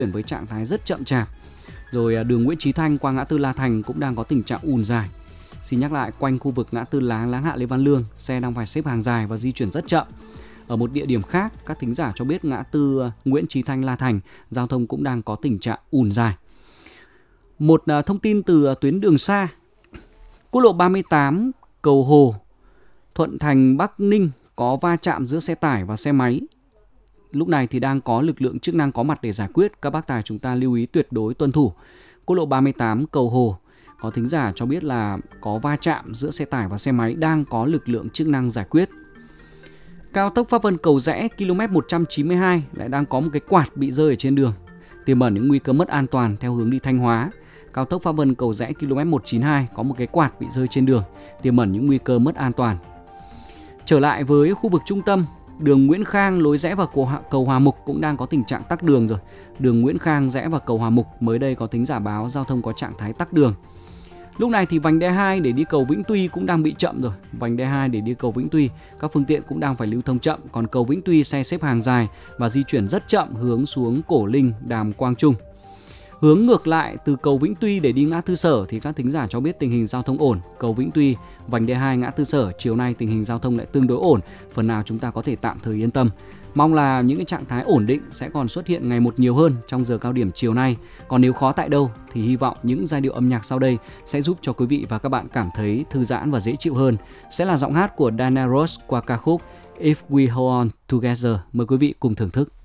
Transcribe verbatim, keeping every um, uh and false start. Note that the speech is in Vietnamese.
chuyển với trạng thái rất chậm chạp. Rồi đường Nguyễn Chí Thanh qua ngã tư La Thành cũng đang có tình trạng ùn dài. Xin nhắc lại, quanh khu vực ngã tư Láng, Láng Hạ, Lê Văn Lương, xe đang phải xếp hàng dài và di chuyển rất chậm. Ở một địa điểm khác, các thính giả cho biết ngã tư Nguyễn Chí Thanh, La Thành, giao thông cũng đang có tình trạng ùn dài. Một thông tin từ tuyến đường xa, quốc lộ ba mươi tám, cầu Hồ, Thuận Thành, Bắc Ninh có va chạm giữa xe tải và xe máy. Lúc này thì đang có lực lượng chức năng có mặt để giải quyết. Các bác tài chúng ta lưu ý tuyệt đối tuân thủ. Quốc lộ ba mươi tám, cầu Hồ, có thính giả cho biết là có va chạm giữa xe tải và xe máy, đang có lực lượng chức năng giải quyết. Cao tốc Pháp Vân Cầu Giẽ, km một trăm chín mươi hai lại đang có một cái quạt bị rơi ở trên đường, tiềm ẩn những nguy cơ mất an toàn theo hướng đi Thanh Hóa. Cao tốc Pháp Vân Cầu Giẽ, km một trăm chín mươi hai có một cái quạt bị rơi trên đường, tiềm ẩn những nguy cơ mất an toàn. Trở lại với khu vực trung tâm, đường Nguyễn Khang lối rẽ vào cầu Hòa Mục cũng đang có tình trạng tắc đường rồi. Đường Nguyễn Khang rẽ vào cầu Hòa Mục, mới đây có thính giả báo giao thông có trạng thái tắc đường. Lúc này thì vành đai hai để đi cầu Vĩnh Tuy cũng đang bị chậm rồi. Vành đai hai để đi cầu Vĩnh Tuy, các phương tiện cũng đang phải lưu thông chậm. Còn cầu Vĩnh Tuy xe xếp hàng dài và di chuyển rất chậm hướng xuống Cổ Linh, Đàm Quang Trung. Hướng ngược lại từ cầu Vĩnh Tuy để đi ngã tư Sở thì các thính giả cho biết tình hình giao thông ổn. Cầu Vĩnh Tuy, vành đai hai ngã tư Sở, chiều nay tình hình giao thông lại tương đối ổn, phần nào chúng ta có thể tạm thời yên tâm. Mong là những cái trạng thái ổn định sẽ còn xuất hiện ngày một nhiều hơn trong giờ cao điểm chiều nay. Còn nếu khó tại đâu thì hy vọng những giai điệu âm nhạc sau đây sẽ giúp cho quý vị và các bạn cảm thấy thư giãn và dễ chịu hơn. Sẽ là giọng hát của Diana Ross qua ca khúc If We Hold On Together. Mời quý vị cùng thưởng thức.